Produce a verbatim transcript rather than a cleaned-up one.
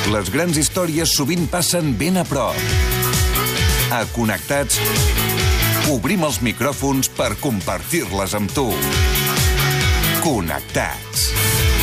Les grans històries sovint passen ben a prop. A Connectats, obrim els micròfons per compartir-les amb tu. Connectats.